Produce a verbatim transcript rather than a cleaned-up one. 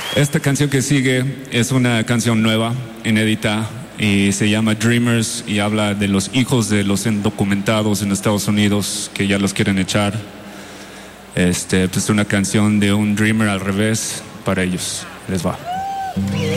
Esta canción que sigue es una canción nueva, inédita, y se llama Dreamers y habla de los hijos de los indocumentados en Estados Unidos que ya los quieren echar. Este, pues una canción de un dreamer al revés para ellos. Les va.